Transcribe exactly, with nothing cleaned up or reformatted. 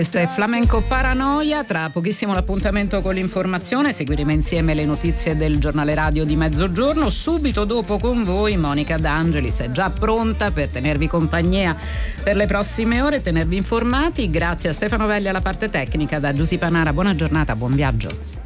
Questo è Flamenco Paranoia, tra pochissimo l'appuntamento con l'informazione, seguiremo insieme le notizie del giornale radio di mezzogiorno, subito dopo con voi Monica D'Angelis è già pronta per tenervi compagnia per le prossime ore, tenervi informati. Grazie a Stefano Velli alla parte tecnica, da Giusy Panara, buona giornata, buon viaggio.